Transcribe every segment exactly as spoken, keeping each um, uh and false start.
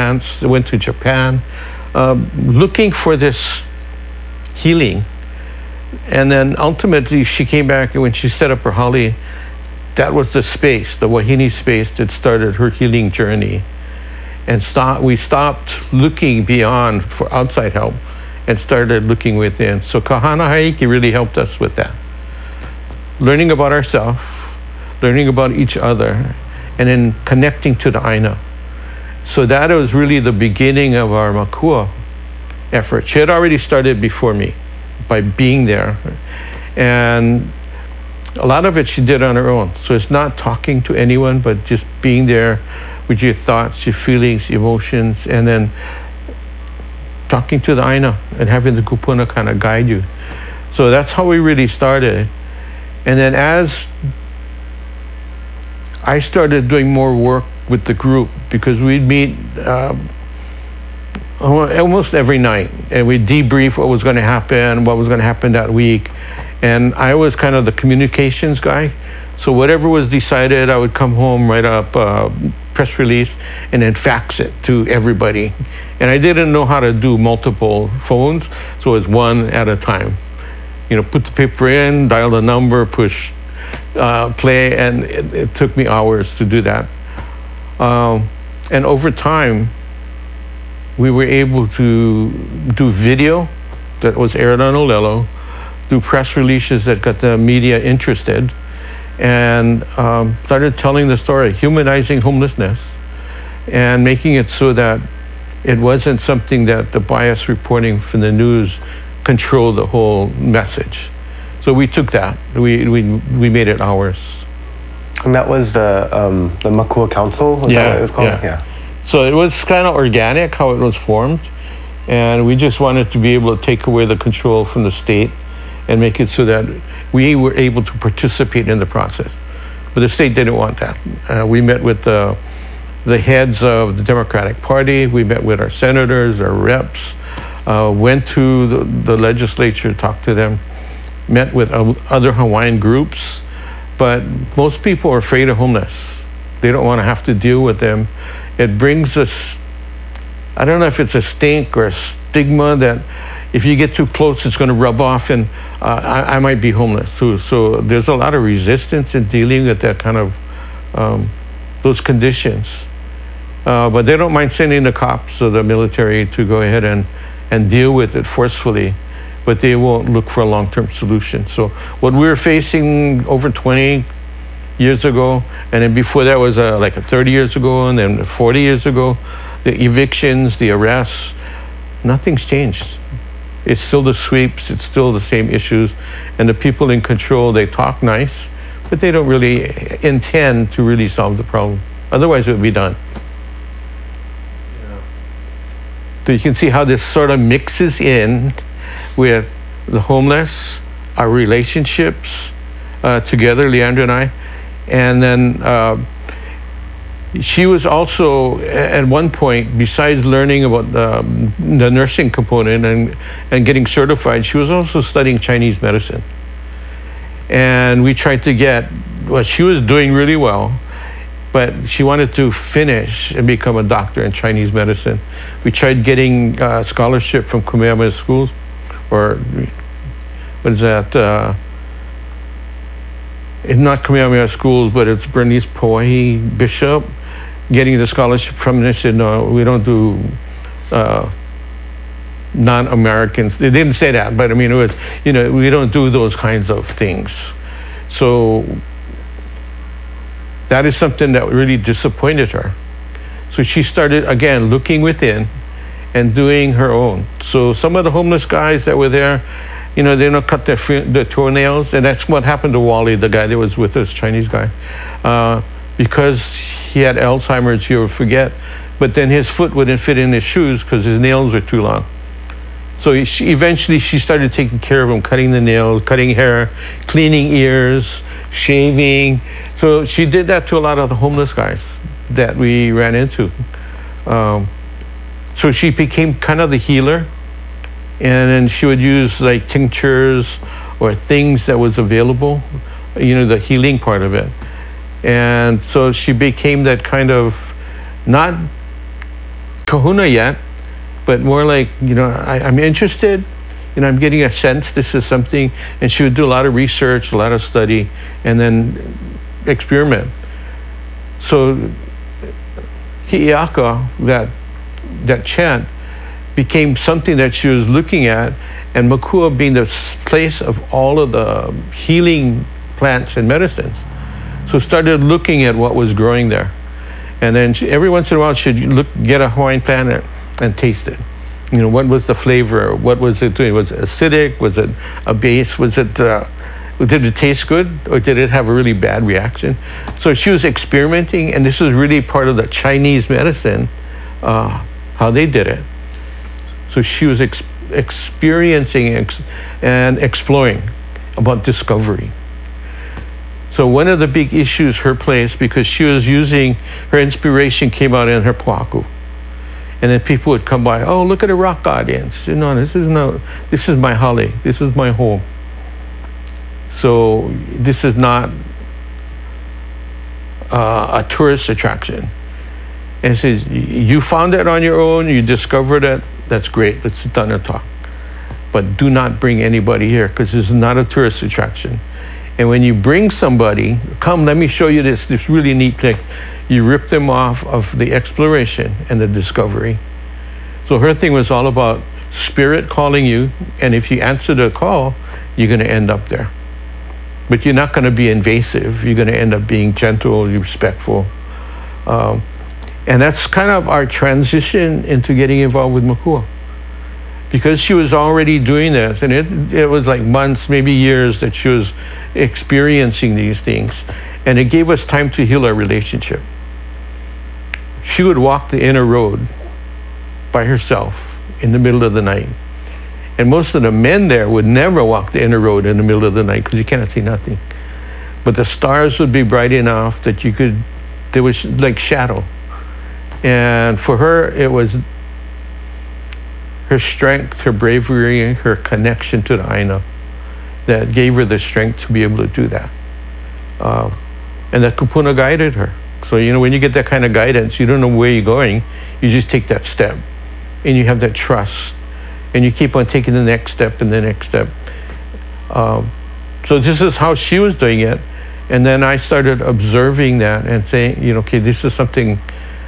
France, went to Japan, uh, looking for this healing. And then ultimately she came back, and when she set up her Hali, that was the space, the Wahine space, that started her healing journey. And stop, we stopped looking beyond for outside help and started looking within. So Kahana Haiki really helped us with that. Learning about ourselves, learning about each other, and then connecting to the Aina. So that was really the beginning of our Makua effort. She had already started before me by being there. And a lot of it she did on her own. So it's not talking to anyone, but just being there with your thoughts, your feelings, emotions, and then talking to the Aina and having the kupuna kind of guide you. So that's how we really started. And then as I started doing more work with the group, because we'd meet um, almost every night, and we'd debrief what was going to happen, what was going to happen that week. And I was kind of the communications guy. So whatever was decided, I would come home, write up a press release, and then fax it to everybody. And I didn't know how to do multiple phones, so it was one at a time. You know, put the paper in, dial the number, push uh, play, and it, it took me hours to do that. Um, and over time, we were able to do video that was aired on Olelo, do press releases that got the media interested, and um, started telling the story, humanizing homelessness, and making it so that it wasn't something that the bias reporting from the news controlled the whole message. So we took that, we we, we made it ours. And that was the um, the Makua Council? Was yeah, that what it was called? Yeah. yeah. So it was kind of organic how it was formed, and we just wanted to be able to take away the control from the state and make it so that we were able to participate in the process. But the state didn't want that. Uh, we met with the, the heads of the Democratic Party, we met with our senators, our reps, uh, went to the, the legislature, talked to them, met with uh, other Hawaiian groups, but most people are afraid of homeless. They don't want to have to deal with them. It brings us, I don't know if it's a stink or a stigma that if you get too close, it's going to rub off, and uh, I, I might be homeless too. So there's a lot of resistance in dealing with that kind of, um, those conditions. Uh, but they don't mind sending the cops or the military to go ahead and, and deal with it forcefully, but they won't look for a long-term solution. So what we were facing over twenty years ago, and then before that was uh, like a thirty years ago, and then forty years ago, the evictions, the arrests, nothing's changed. It's still the sweeps, it's still the same issues, and the people in control, they talk nice, but they don't really intend to really solve the problem. Otherwise it would be done. Yeah. So you can see how this sort of mixes in with the homeless, our relationships uh, together, Leandra and I, and then uh, she was also, at one point, besides learning about the, the nursing component and, and getting certified, she was also studying Chinese medicine. And we tried to get, well, she was doing really well, but she wanted to finish and become a doctor in Chinese medicine. We tried getting a scholarship from Kamehameha Schools, or what is that? Uh, it's not Kamehameha Schools, but it's Bernice Pauahi Bishop. Getting the scholarship from them, they said, no, we don't do uh, non-Americans. They didn't say that, but I mean, it was, you know, we don't do those kinds of things. So that is something that really disappointed her. So she started, again, looking within and doing her own. So some of the homeless guys that were there, you know, they don't cut their, their toenails, and that's what happened to Wally, the guy that was with us, Chinese guy. Uh, because he had Alzheimer's, you would forget, but then his foot wouldn't fit in his shoes because his nails were too long. So she, eventually she started taking care of him, cutting the nails, cutting hair, cleaning ears, shaving. So she did that to a lot of the homeless guys that we ran into. Um, so she became kind of the healer, and then she would use like tinctures or things that was available, you know, the healing part of it. And so she became that kind of, not kahuna yet, but more like, you know, I, I'm interested, you know, I'm getting a sense this is something, and she would do a lot of research, a lot of study, and then experiment. So Hi'iaka, that, that chant, became something that she was looking at, and Makua being the place of all of the healing plants and medicines. So started looking at what was growing there. And then she, every once in a while she'd look, get a Hawaiian plant and, and taste it. You know, what was the flavor? What was it doing? Was it acidic? Was it a base? Was it, uh, did it taste good? Or did it have a really bad reaction? So she was experimenting, and this was really part of the Chinese medicine, uh, how they did it. So she was ex experiencing ex and exploring about discovery. So one of the big issues her place, because she was using, her inspiration came out in her puaku. And then people would come by, oh, look at a rock audience. She said, no, this is no, this is my hale, this is my home. So this is not uh, a tourist attraction. And it says, you found it on your own, you discovered it, that's great, let's sit down and talk. But do not bring anybody here, because this is not a tourist attraction. And when you bring somebody, come, let me show you this, this really neat thing. You rip them off of the exploration and the discovery. So her thing was all about spirit calling you, and if you answer the call, you're gonna end up there. But you're not gonna be invasive, you're gonna end up being gentle, respectful. Um, and that's kind of our transition into getting involved with Makua. Because she was already doing this, and it, it was like months, maybe years that she was experiencing these things. And it gave us time to heal our relationship. She would walk the inner road by herself in the middle of the night. And most of the men there would never walk the inner road in the middle of the night because you cannot see nothing. But the stars would be bright enough that you could, there was like shadow. And for her, it was her strength, her bravery, her connection to the Aina that gave her the strength to be able to do that. Uh, and that kupuna guided her. So, you know, when you get that kind of guidance, you don't know where you're going, you just take that step. And you have that trust. And you keep on taking the next step and the next step. Um, so this is how she was doing it. And then I started observing that and saying, you know, okay, this is something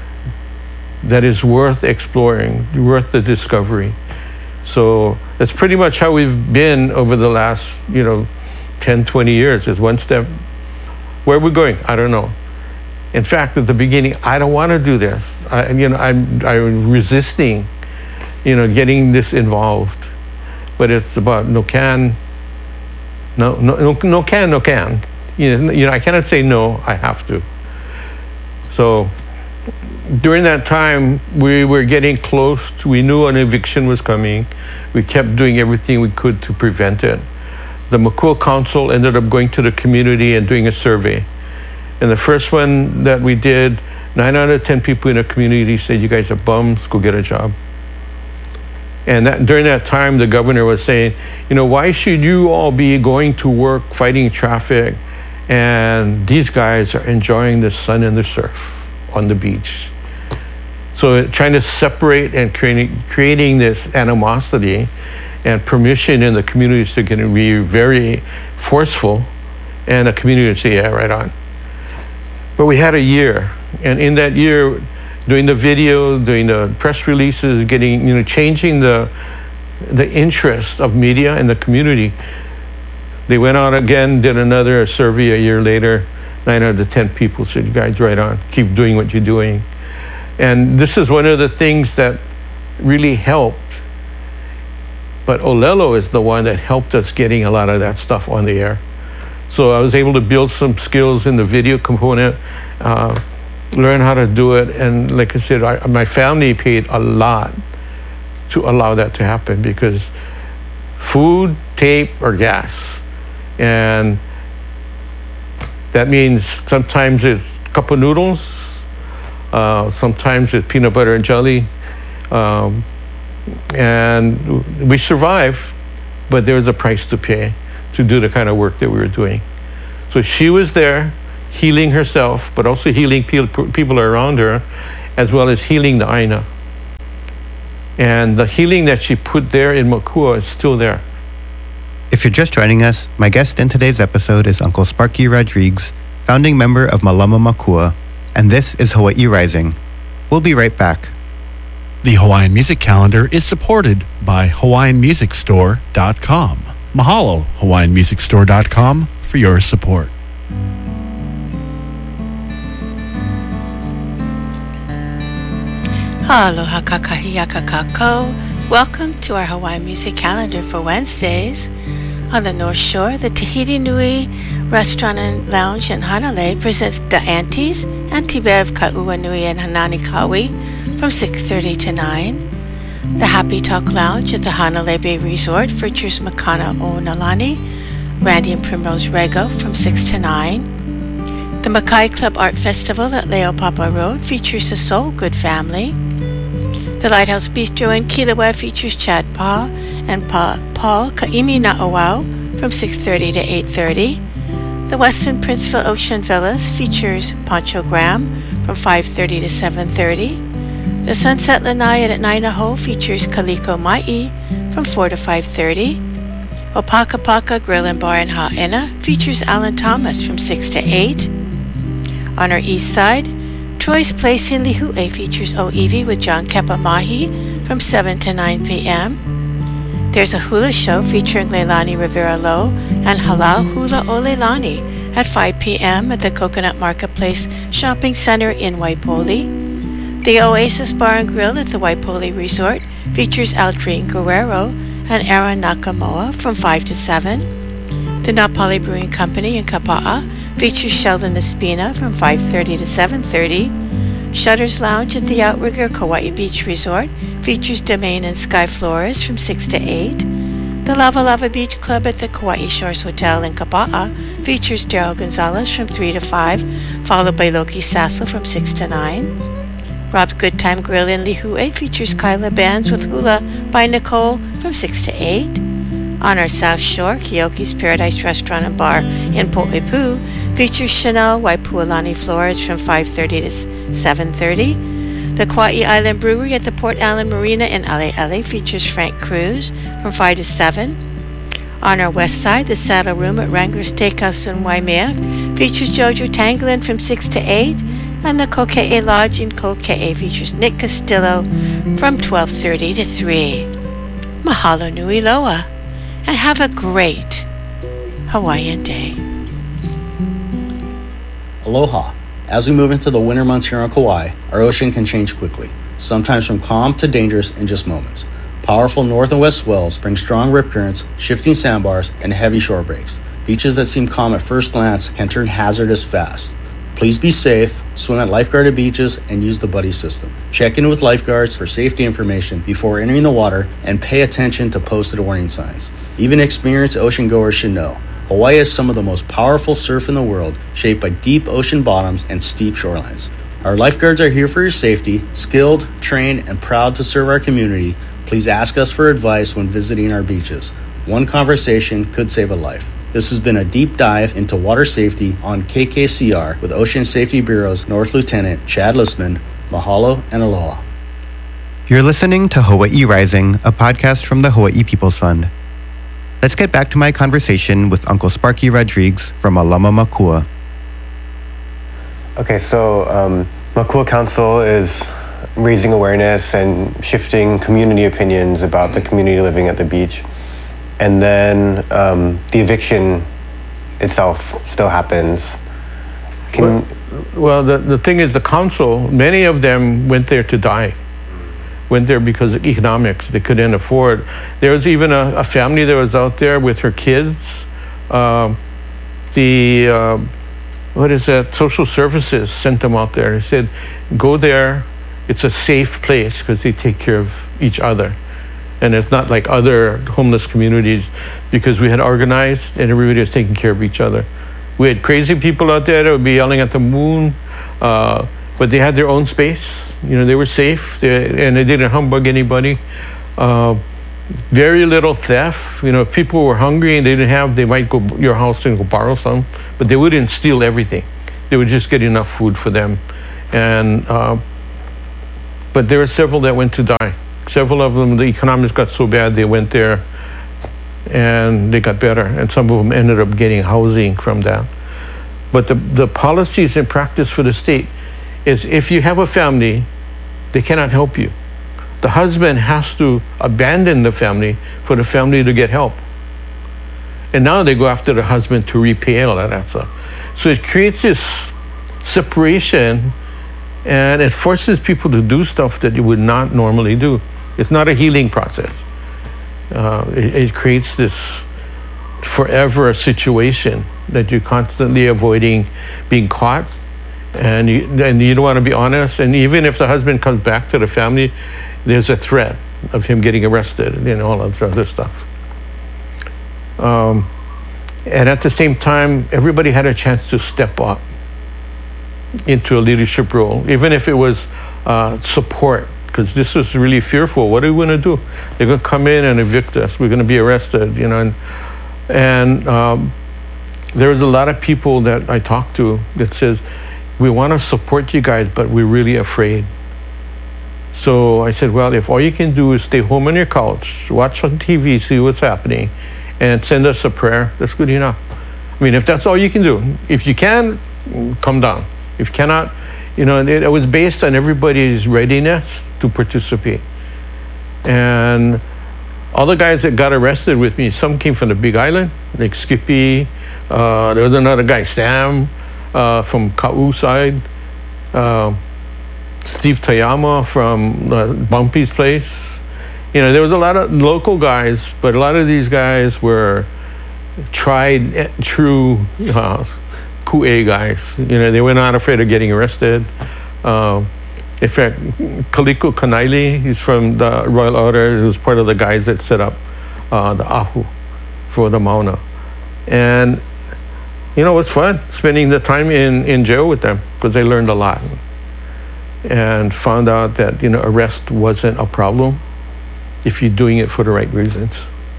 that is worth exploring, worth the discovery. So that's pretty much how we've been over the last, you know, ten, twenty years, is one step. Where are we going? I don't know. In fact, at the beginning, I don't want to do this. I, you know, I'm, I'm resisting, you know, getting this involved. But it's about no can, no, no, no, no can, no can. You know, you know, I cannot say no, I have to. So during that time, we were getting close to, we knew an eviction was coming. We kept doing everything we could to prevent it. The Makua Council ended up going to the community and doing a survey. And the first one that we did, nine out of ten people in the community said, you guys are bums, go get a job. And that, during that time, the governor was saying, you know, why should you all be going to work, fighting traffic, and these guys are enjoying the sun and the surf on the beach? So trying to separate and creating, creating this animosity and permission in the communities to get to be very forceful, and the community would say, yeah, right on. But we had a year, and in that year, doing the video, doing the press releases, getting, you know, changing the, the interest of media and the community. They went out again, did another survey a year later. Nine out of ten people said, you guys, right on, keep doing what you're doing. And this is one of the things that really helped. But Olelo is the one that helped us getting a lot of that stuff on the air. So I was able to build some skills in the video component, uh, learn how to do it. And like I said, I, my family paid a lot to allow that to happen, because food, tape, or gas. And that means sometimes it's a cup of noodles, uh, sometimes it's peanut butter and jelly. Um, and we survived, but there was a price to pay to do the kind of work that we were doing. So she was there healing herself, but also healing people, people around her, as well as healing the Aina. And the healing that she put there in Makua is still there. If you're just joining us, my guest in today's episode is Uncle Sparky Rodrigues, founding member of Malama Makua, and this is Hawaii Rising. We'll be right back. The Hawaiian Music Calendar is supported by Hawaiian Music Store dot com. Mahalo, Hawaiian Music Store dot com, for your support. Aloha kakahiaka kako. Welcome to our Hawaiian Music Calendar for Wednesdays. On the North Shore, the Tahiti Nui Restaurant and Lounge in Hanalei presents The Aunties, Auntie Bev Ka'ua Nui and Hanani Kawi from six thirty to nine. The Happy Talk Lounge at the Hanalei Bay Resort features Makana O'Nalani, Randy and Primrose Rego from six to nine. The Makai Club Art Festival at Leopapa Road features the Soul Good Family. The Lighthouse Bistro in Kilauea features Chad Pa and pa- Paul Ka'imi Na'awau from six thirty to eight thirty. The Westin Princeville Ocean Villas features Pancho Graham from five thirty to seven thirty. The Sunset Lanai at Nainaho features Kaliko Ma'i from four to five thirty. Opaka Paka Grill and Bar in Ha'ena features Alan Thomas from six to eight. On our east side, Troy's Place in Lihue features O'iwi with John Kepa Mahi from seven to nine p.m. There's a hula show featuring Leilani Rivera Lowe and Halal Hula o Leilani at five p.m. at the Coconut Marketplace Shopping Center in Waipoli. The Oasis Bar and Grill at the Waipoli Resort features Aldrine Guerrero and Aaron Nakamoa from five to seven. The Napali Brewing Company in Kapa'a features Sheldon Espina from five thirty to seven thirty. Shutters Lounge at the Outrigger Kauai Beach Resort features Domain and Sky Flores from six to eight. The Lava Lava Beach Club at the Kauai Shores Hotel in Kapa'a features Daryl Gonzalez from three to five, followed by Loki Sassel from six to nine. Rob's Good Time Grill in Lihue features Kyla Bands with Hula by Nicole from six to eight. On our South Shore, Kyoki's Paradise Restaurant and Bar in Po'epu features Chanel Waipualani Flores from five thirty to seven thirty. The Kauai Island Brewery at the Port Allen Marina in Ale'ale features Frank Cruz from five to seven. On our west side, the Saddle Room at Wrangler Steakhouse in Waimea features Jojo Tanglin from six to eight. And the Koke'e Lodge in Koke'e features Nick Castillo from twelve thirty to three. Mahalo nui loa, and have a great Hawaiian day. Aloha. As we move into the winter months here on Kauai, our ocean can change quickly, sometimes from calm to dangerous in just moments. Powerful north and west swells bring strong rip currents, shifting sandbars, and heavy shore breaks. Beaches that seem calm at first glance can turn hazardous fast. Please be safe, swim at lifeguarded beaches, and use the buddy system. Check in with lifeguards for safety information before entering the water, and pay attention to posted warning signs. Even experienced ocean goers should know, Hawaii has some of the most powerful surf in the world, shaped by deep ocean bottoms and steep shorelines. Our lifeguards are here for your safety, skilled, trained, and proud to serve our community. Please ask us for advice when visiting our beaches. One conversation could save a life. This has been a deep dive into water safety on K K C R with Ocean Safety Bureau's North Lieutenant Chad Listman. Mahalo and aloha. You're listening to Hawaii Rising, a podcast from the Hawaii People's Fund. Let's get back to my conversation with Uncle Sparky Rodrigues from Malama Makua. Okay, so um, Makua Council is raising awareness and shifting community opinions about the community living at the beach. And then um, the eviction itself still happens. Can well, well the, the thing is, the council, many of them went there to die. Went there because of economics. They couldn't afford. There was even a, a family that was out there with her kids. Uh, the, uh, what is that, social services sent them out there. They said, go there. It's a safe place because they take care of each other. And it's not like other homeless communities, because we had organized and everybody was taking care of each other. We had crazy people out there that would be yelling at the moon, uh, but they had their own space. You know, they were safe, they, and they didn't humbug anybody. Uh, very little theft. You know, if people were hungry and they didn't have, they might go to your house and go borrow some, but they wouldn't steal everything. They would just get enough food for them. And uh, but there were several that went to die Several of them, the economics got so bad, they went there and they got better. And some of them ended up getting housing from that. But the, the policies and practice for the state is if you have a family, they cannot help you. The husband has to abandon the family for the family to get help. And now they go after the husband to repay all of that stuff. So it creates this separation, and it forces people to do stuff that you would not normally do. It's not a healing process. Uh, it, it creates this forever situation that you're constantly avoiding being caught, and you, and you don't want to be honest. And even if the husband comes back to the family, there's a threat of him getting arrested and all that other stuff. Um, and at the same time, everybody had a chance to step up into a leadership role, even if it was uh, support, because this was really fearful. What are we going to do? They're going to come in and evict us. We're going to be arrested, you know. And, and um, there was a lot of people that I talked to that says, we want to support you guys, but we're really afraid. So I said, well, if all you can do is stay home on your couch, watch on T V, see what's happening, and send us a prayer, that's good enough. I mean, if that's all you can do. If you can, come down. If you cannot, you know, it, it was based on everybody's readiness to participate. And all the guys that got arrested with me, some came from the Big Island, like Skippy. Uh, there was another guy, Sam, uh, from Ka'u side. Uh, Steve Tayama from uh, Bumpy's place. You know, there was a lot of local guys, but a lot of these guys were tried, true uh, Ku'e guys. You know, they were not afraid of getting arrested. Uh, in fact, Kaliko Kanaili, he's from the Royal Order. He was part of the guys that set up uh, the Ahu for the Mauna. And, you know, it was fun spending the time in, in jail with them because I learned a lot. And found out that, you know, arrest wasn't a problem if you're doing it for the right reasons.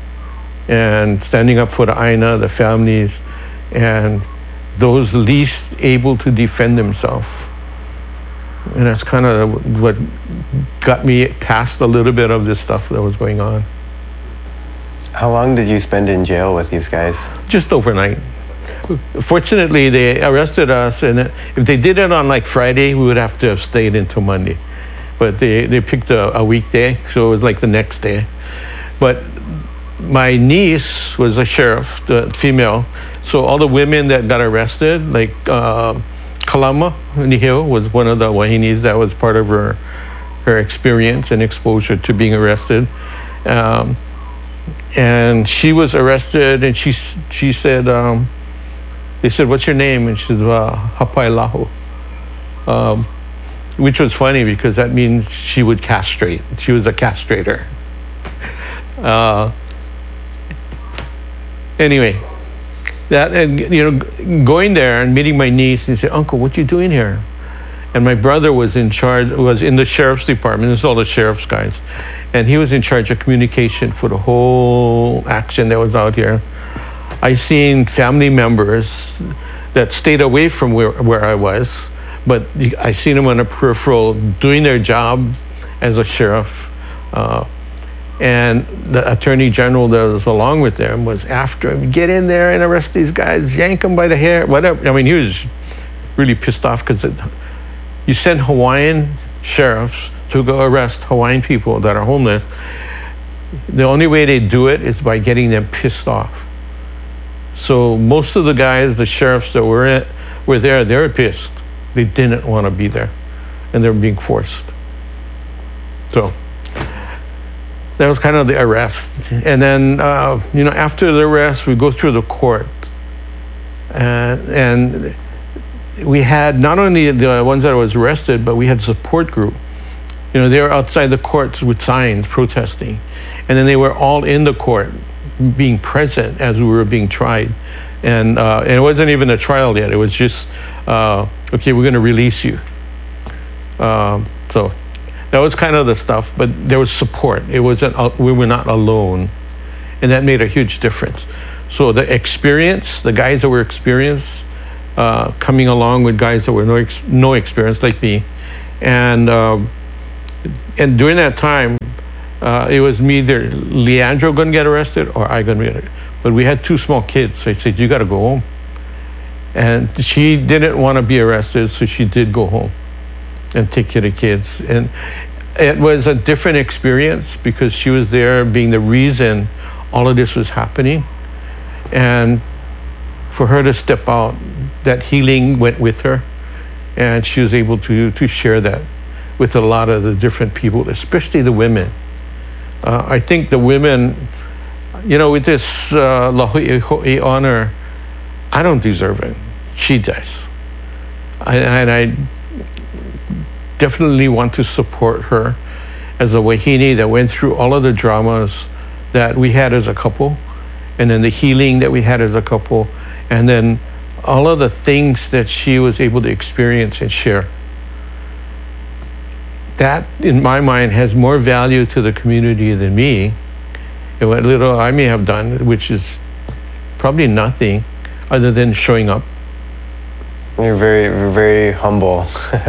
And standing up for the Aina, the families, and those least able to defend themselves. And that's kind of what got me past a little bit of this stuff that was going on. How long did you spend in jail with these guys? Just overnight. Fortunately, they arrested us, and if they did it on like Friday, we would have to have stayed until Monday. But they, they picked a, a weekday, so it was like the next day. But my niece was a sheriff, the female, so all the women that got arrested, like uh, Kalama Nihil was one of the Wahinis that was part of her, her experience and exposure to being arrested. Um, and she was arrested, and she, she said, um, they said, what's your name? And she said, uh, Hapailahu. Um, which was funny because that means she would castrate. She was a castrator. Uh, anyway, that, and you know, going there and meeting my niece and say, Uncle, what you doing here? And my brother was in charge, was in the sheriff's department. This is all the sheriff's guys. And he was in charge of communication for the whole action that was out here. I seen family members that stayed away from where, where I was, but I seen them on the peripheral doing their job as a sheriff. Uh, and the attorney general that was along with them was after him, get in there and arrest these guys, yank them by the hair, whatever. I mean, he was really pissed off because you send Hawaiian sheriffs to go arrest Hawaiian people that are homeless. The only way they do it is by getting them pissed off. So most of the guys, the sheriffs that were in, were there, they were pissed. They didn't want to be there, and they were being forced. So that was kind of the arrest. And then, uh, you know, after the arrest, we go through the court, and, and we had not only the ones that was arrested, but we had support group. You know, they were outside the courts with signs protesting, and then they were all in the court, being present as we were being tried. And, uh, and it wasn't even a trial yet. It was just, uh, okay, we're going to release you. Um, so that was kind of the stuff, but there was support. It wasn't, uh, we were not alone. And that made a huge difference. So the experience, the guys that were experienced, uh, coming along with guys that were no, ex no experience like me. And, uh, and during that time, uh, it was me, either Leandro going to get arrested or I going to get arrested. But we had two small kids, so I said, you got to go home. And she didn't want to be arrested, so she did go home and take care of the kids. And it was a different experience because she was there being the reason all of this was happening. And for her to step out, that healing went with her. And she was able to, to share that with a lot of the different people, especially the women. Uh, I think the women, you know, with this uh, Laho'iho'i honor, I don't deserve it. She does. I, and I definitely want to support her as a wahine that went through all of the dramas that we had as a couple, and then the healing that we had as a couple, and then all of the things that she was able to experience and share. That, in my mind, has more value to the community than me, and what little I may have done, which is probably nothing other than showing up. You're very, very humble.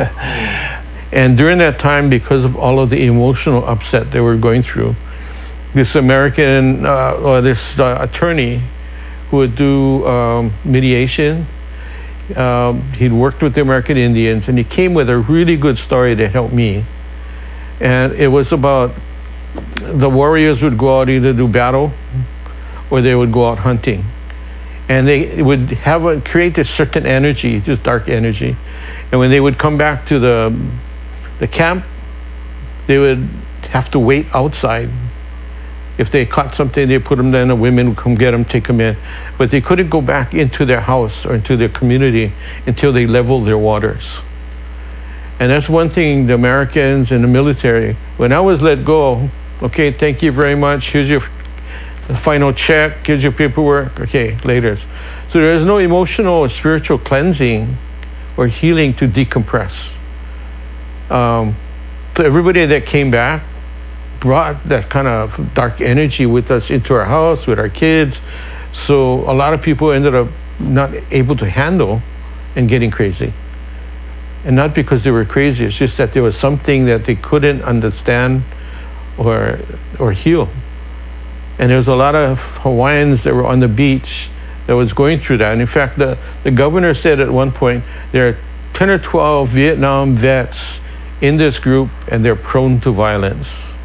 And during that time, because of all of the emotional upset they were going through, this American, uh, or this uh, attorney who would do um, mediation, um, he'd worked with the American Indians, and he came with a really good story that helped me. And it was about the warriors would go out either do battle or they would go out hunting. And they would have a, create this certain energy, this dark energy. And when they would come back to the, the camp, they would have to wait outside. If they caught something, they put them there, and the women would come get them, take them in. But they couldn't go back into their house or into their community until they leveled their waters. And that's one thing the Americans and the military, when I was let go, okay, thank you very much, here's your final check, here's your paperwork, okay, later. So there is no emotional or spiritual cleansing or healing to decompress. Um, so everybody that came back brought that kind of dark energy with us into our house, with our kids. So a lot of people ended up not able to handle and getting crazy. And not because they were crazy, it's just that there was something that they couldn't understand or, or heal. And there was a lot of Hawaiians that were on the beach that was going through that. And in fact, the, the governor said at one point, there are ten or twelve Vietnam vets in this group, and they're prone to violence.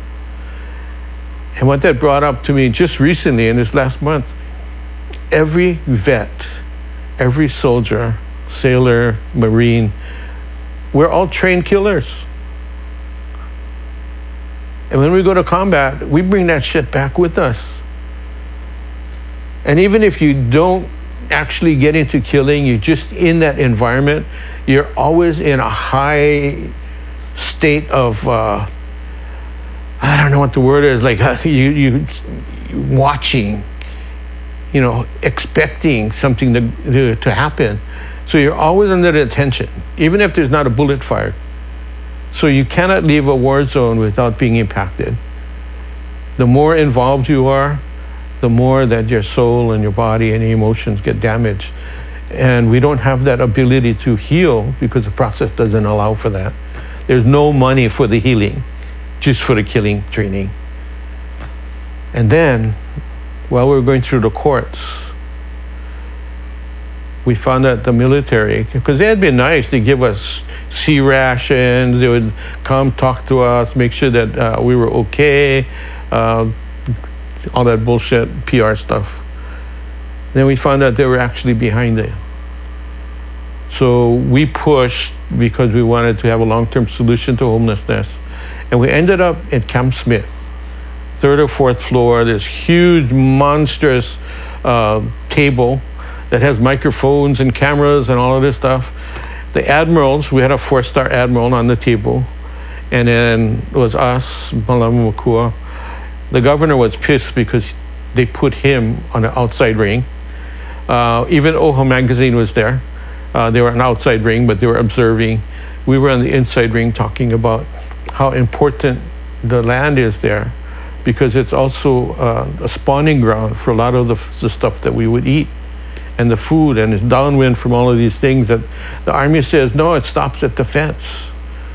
And what that brought up to me just recently, in this last month, every vet, every soldier, sailor, Marine, we're all trained killers. And when we go to combat, we bring that shit back with us. And even if you don't actually get into killing, you're just in that environment, you're always in a high state of, uh, I don't know what the word is, like uh, you, you, you watching, you know, expecting something to, to, to happen. So you're always under the attention, even if there's not a bullet fired. So you cannot leave a war zone without being impacted. The more involved you are, the more that your soul and your body and your emotions get damaged. And we don't have that ability to heal because the process doesn't allow for that. There's no money for the healing, just for the killing training. And then, while we were going through the courts, we found that the military, because they had been nice, they give us sea rations, they would come talk to us, make sure that uh, we were okay, uh, all that bullshit P R stuff. Then we found out they were actually behind it. So we pushed because we wanted to have a long-term solution to homelessness. And we ended up at Camp Smith, third or fourth floor, this huge, monstrous uh, table that has microphones and cameras and all of this stuff. The admirals, we had a four-star admiral on the table, and then it was us, Malamu Makua. The governor was pissed because they put him on the outside ring. Uh, even Oha Magazine was there. Uh, they were an outside ring, but they were observing. We were on the inside ring talking about how important the land is there, because it's also uh, a spawning ground for a lot of the, the stuff that we would eat, and the food, and it's downwind from all of these things that the Army says, no, it stops at the fence.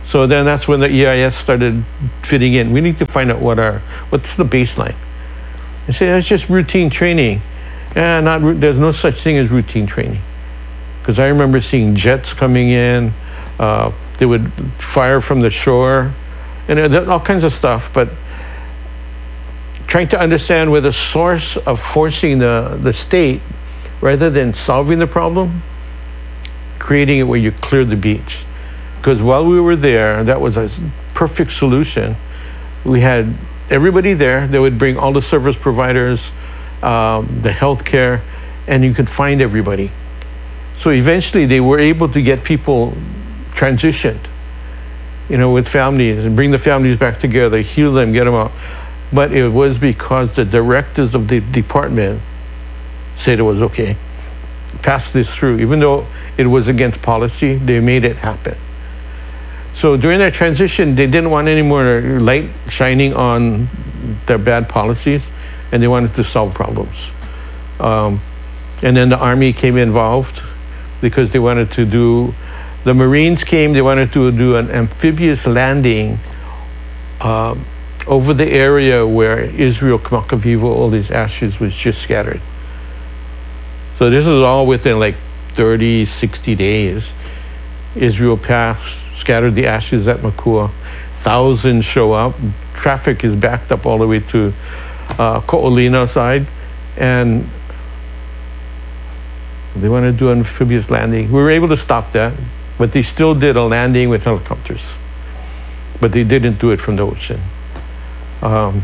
So then that's when the E I S started fitting in. We need to find out what our, what's the baseline. I say, that's just routine training. Yeah, not, there's no such thing as routine training. Because I remember seeing jets coming in, uh, they would fire from the shore, and there, all kinds of stuff, but trying to understand where the source of forcing the, the state, rather than solving the problem, creating it where you clear the beach. Because while we were there, that was a perfect solution. We had everybody there. They would bring all the service providers, um, the healthcare, and you could find everybody. So eventually they were able to get people transitioned, you know, with families, and bring the families back together, heal them, get them out. But it was because the directors of the department said it was okay. Pass this through. Even though it was against policy, they made it happen. So during that transition, they didn't want any more light shining on their bad policies, and they wanted to solve problems. Um, and then the Army came involved because they wanted to do, the Marines came, they wanted to do an amphibious landing uh, over the area where Israel Kmakaviva, all these ashes was just scattered. So this is all within like thirty, sixty days. Israel passed, scattered the ashes at Makua. Thousands show up. Traffic is backed up all the way to uh, Ko'olina side. And they want to do an amphibious landing. We were able to stop that, but they still did a landing with helicopters. But they didn't do it from the ocean. Um,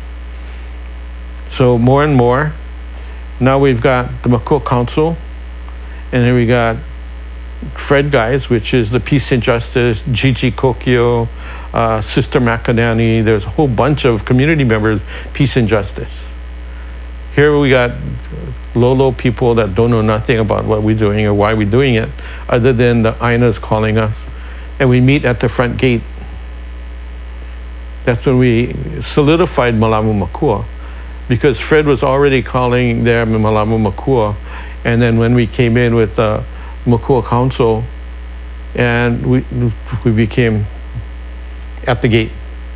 so more and more, now we've got the Makua Council, and then we got Fred Guys, which is the Peace and Justice, Gigi Kokio, uh, Sister Makanani. There's a whole bunch of community members, Peace and Justice. Here we got low, low people that don't know nothing about what we're doing or why we're doing it, other than the I N A's calling us. And we meet at the front gate. That's when we solidified Malamu Makua, because Fred was already calling there Malamu Makua. And then when we came in with the Makua Council, and we we became at the gate.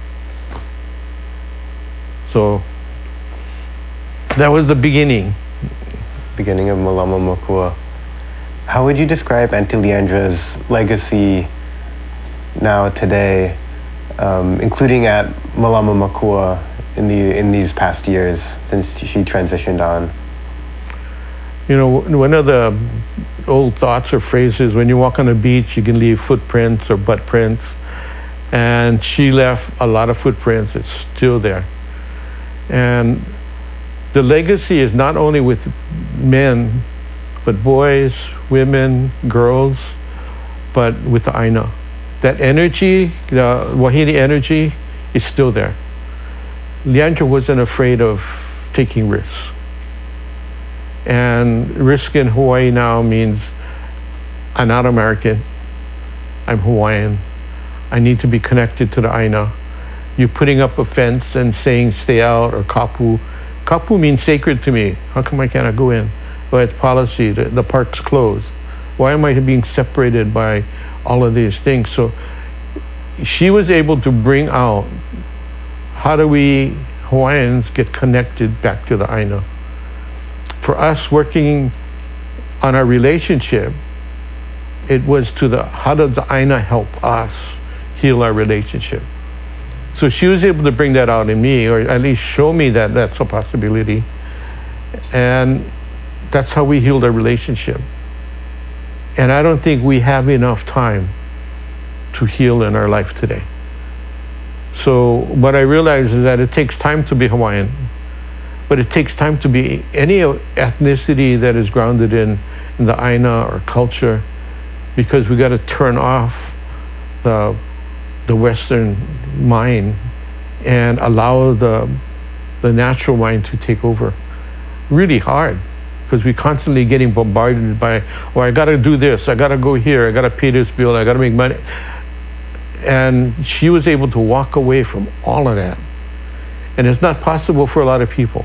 So that was the beginning. Beginning of Malamu Makua. How would you describe Auntie Leandra's legacy now today, um, including at Malamu Makua in the in these past years since she transitioned on? You know, one of the old thoughts or phrases, when you walk on the beach, you can leave footprints or butt prints. And she left a lot of footprints. It's still there. And the legacy is not only with men, but boys, women, girls, but with the Aina. That energy, the Wahine energy, is still there. Leandra wasn't afraid of taking risks. And risk in Hawaii now means I'm not American, I'm Hawaiian. I need to be connected to the Aina. You putting up a fence and saying stay out or kapu. Kapu means sacred to me. How come I cannot go in? Well, it's policy, the, the park's closed. Why am I being separated by all of these things? So she was able to bring out, how do we Hawaiians get connected back to the Aina? For us working on our relationship, it was to the, how does the Aina help us heal our relationship? So she was able to bring that out in me, or at least show me that that's a possibility. And that's how we healed our relationship. And I don't think we have enough time to heal in our life today. So what I realize is that it takes time to be Hawaiian, but it takes time to be any ethnicity that is grounded in, in the Aina or culture, because we got to turn off the the Western mind and allow the the natural mind to take over. Really hard, because we're constantly getting bombarded by, well, I got to do this, I got to go here, I got to pay this bill, I got to make money. And she was able to walk away from all of that. And it's not possible for a lot of people.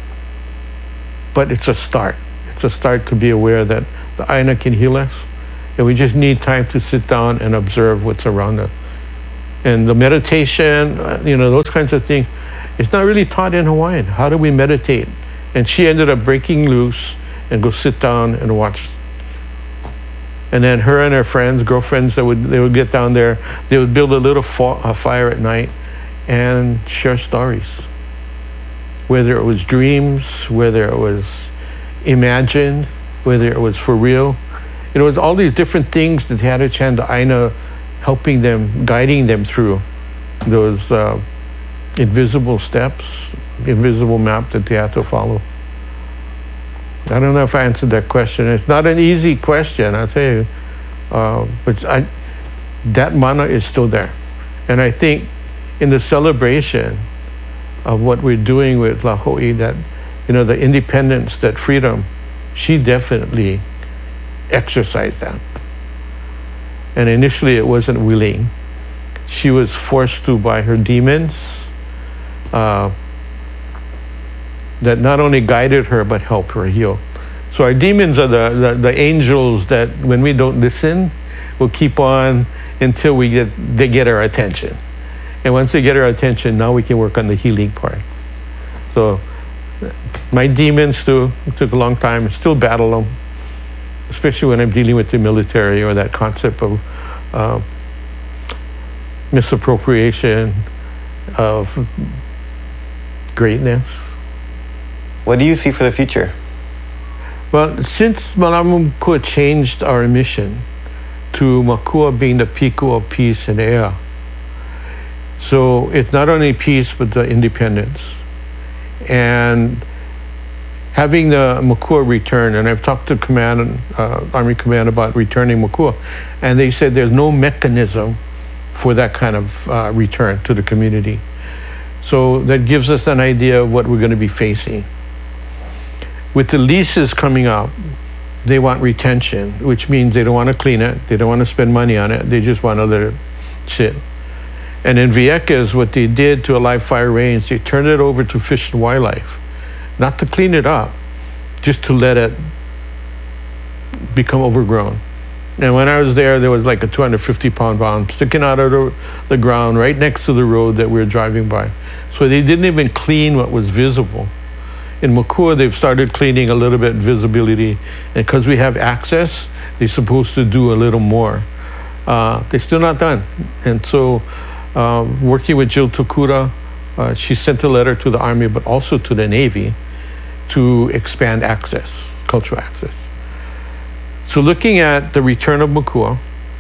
But it's a start. It's a start to be aware that the Aina can heal us, And we just need time to sit down and observe what's around us. And the meditation, uh, you know, those kinds of things, it's not really taught in Hawaiian. How do we meditate? And she ended up breaking loose and go sit down and watch. And then her and her friends, girlfriends, that would they would get down there. They would build a little fa- a fire at night and share stories. Whether it was dreams, whether it was imagined, whether it was for real. It was all these different things that had a chance to Aina helping them, guiding them through those uh, invisible steps, invisible map that they had to follow. I don't know if I answered that question. It's not an easy question, I'll tell you. Uh, but I, that mana is still there. And I think in the celebration of what we're doing with Laho'i, that, you know, the independence, that freedom, she definitely exercised that. And initially it wasn't willing. She was forced to by her demons uh, that not only guided her but helped her heal. So our demons are the, the, the angels that when we don't listen, will keep on until we get they get our attention. And once they get our attention, now we can work on the healing part. So my demons too, it took a long time, I still battle them, especially when I'm dealing with the military or that concept of uh, misappropriation of greatness. What do you see for the future? Well, since Malamu Makua changed our mission to Makua being the Piku of peace and ea, so it's not only peace but the independence. And having the Makua return, and I've talked to command, uh, Army Command about returning Makua, and they said there's no mechanism for that kind of uh, return to the community. So that gives us an idea of what we're going to be facing. With the leases coming up, they want retention, which means they don't want to clean it, they don't want to spend money on it, they just want to let it sit. And in Vieques, what they did to a live fire range, they turned it over to Fish and Wildlife. Not to clean it up, just to let it become overgrown. And when I was there, there was like a two hundred fifty pound bomb sticking out of the, the ground right next to the road that we were driving by. So they didn't even clean what was visible. In Makua, they've started cleaning a little bit visibility. And because we have access, they're supposed to do a little more. Uh, they're still not done. And so uh, working with Jill Tokura, uh, she sent a letter to the Army, but also to the Navy, to expand access, cultural access. So looking at the return of Makua,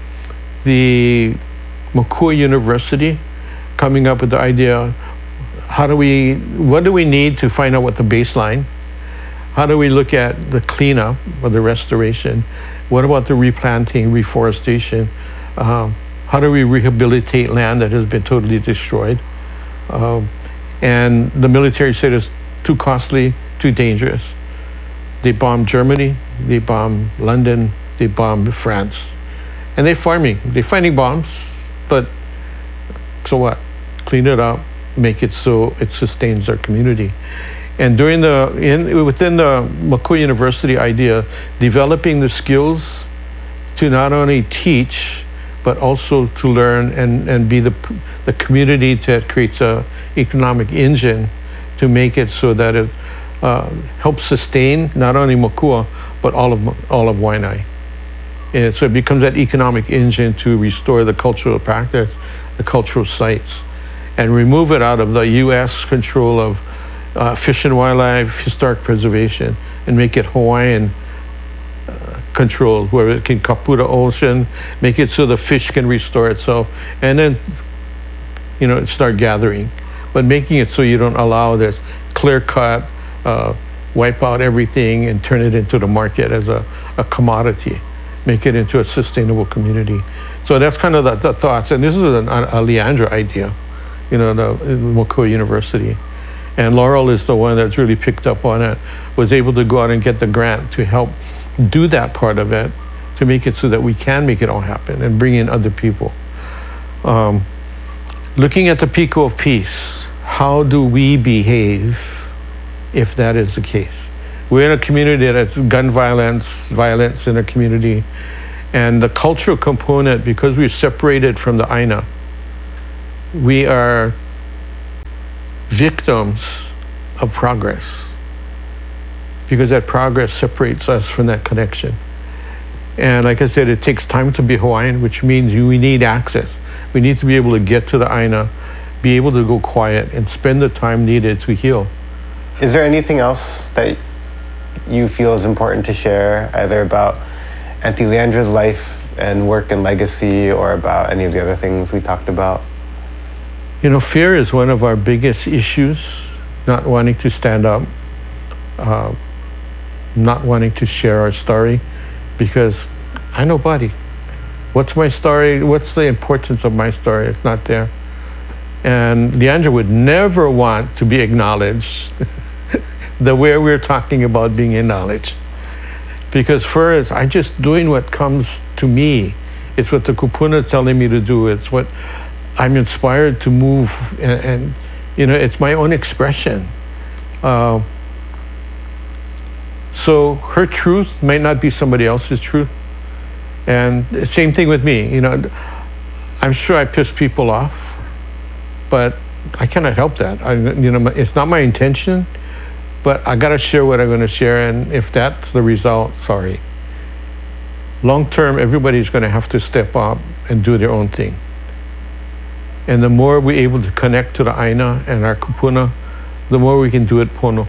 the Makua University coming up with the idea, how do we, what do we need to find out what the baseline? How do we look at the cleanup or the restoration? What about the replanting, reforestation? Um, how do we rehabilitate land that has been totally destroyed? Um, and the military said it's too costly, too dangerous. They bombed Germany, they bombed London, they bombed France. And they're farming, they're finding bombs, but so what? Clean it up, make it so it sustains our community. And during the, in, within the Makua University idea, developing the skills to not only teach, but also to learn and, and be the, the community that creates a economic engine to make it so that it uh, helps sustain not only Makua, but all of, all of Waianae. And so it becomes that economic engine to restore the cultural practice, the cultural sites, and remove it out of the U S control of uh, fish and wildlife, historic preservation, and make it Hawaiian uh, controlled, where it can kaputa ocean, make it so the fish can restore itself, and then, you know, start gathering. But making it so you don't allow this clear cut, uh, wipe out everything and turn it into the market as a, a commodity, make it into a sustainable community. So that's kind of the, the thoughts, and this is an, a Leandra idea, you know, the Makua University. And Laurel is the one that's really picked up on it, was able to go out and get the grant to help do that part of it, to make it so that we can make it all happen and bring in other people. Um, looking at the Piku of Peace, how do we behave if that is the case? We're in a community that's gun violence, violence in a community, And the cultural component, because we're separated from the Aina, we are victims of progress, because that progress separates us from that connection. And like I said, it takes time to be Hawaiian, which means you, we need access. We need to be able to get to the Aina, be able to go quiet, and spend the time needed to heal. Is there anything else that you feel is important to share, either about Auntie Leandra's life and work and legacy, or about any of the other things we talked about? You know, fear is one of our biggest issues, not wanting to stand up, uh, not wanting to share our story, because I nobody. What's my story? What's the importance of my story? It's not there. And Leandra would never want to be acknowledged the way we're talking about being acknowledged. Because first, I'm just doing what comes to me. It's what the kupuna is telling me to do. It's what I'm inspired to move, and, and you know, it's my own expression. Uh, so her truth might not be somebody else's truth. And the same thing with me. You know, I'm sure I piss people off, but I cannot help that. I, you know, it's not my intention, but I gotta share what I'm gonna share, and if that's the result, sorry. Long term, everybody's gonna have to step up and do their own thing. And the more we're able to connect to the Aina and our kupuna, the more we can do it pono.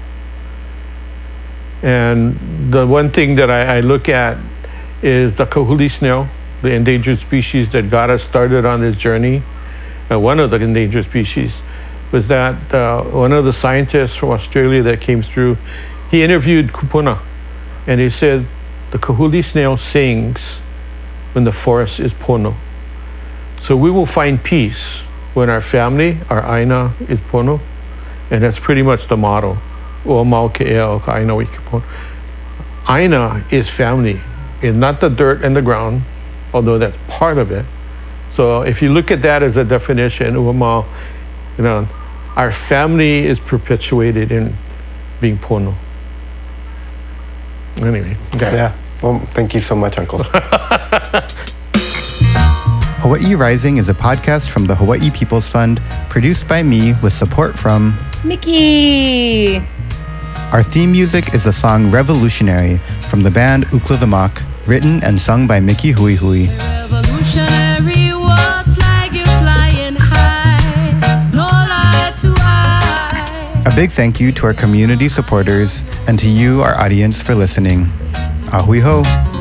And the one thing that I, I look at is the kahuli snail, the endangered species that got us started on this journey. Uh, one of the endangered species was that uh, one of the scientists from Australia that came through, he interviewed kupuna, and he said the kahuli snail sings when the forest is pono. So we will find peace when our family, our Aina, is pono, and that's pretty much the motto. Aina is family. It's not the dirt and the ground, although that's part of it. So if you look at that as a definition, you know, our family is perpetuated in being pono. Anyway, okay. Yeah. Well, thank you so much, Uncle. Hawaii Rising is a podcast from the Hawaii People's Fund, produced by me with support from Mickey. Our theme music is the song Revolutionary from the band Ukla the Mock, written and sung by Mickey Hui Hui. Revolutionary war flag, you flying high, no lie to eye. A big thank you to our community supporters and to you, our audience, for listening. Ahui ho!